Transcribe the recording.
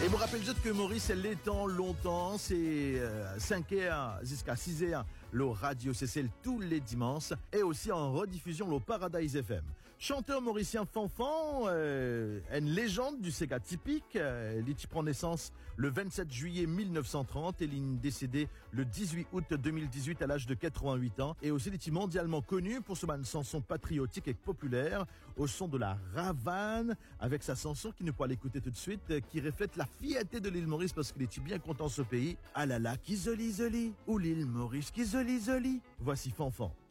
Et vous rappelle juste que Maurice, elle l'étend longtemps, c'est 5h jusqu'à 6h, le Radio CCL tous les dimanches, et aussi en rediffusion le Paradise FM. Chanteur mauricien Fanfan, une légende du Sega typique, il prend naissance le 27 juillet 1930, et il est décédé le 18 août 2018 à l'âge de 88 ans, et aussi il est mondialement connu pour son chanson patriotique et populaire, au son de la Ravane, avec sa chanson qui nous pourra l'écouter tout de suite, qui reflète la fierté de l'île Maurice parce qu'il est bien content ce pays. Ah là là, qui joli, ou l'île Maurice, qui joli. Voici Fanfan.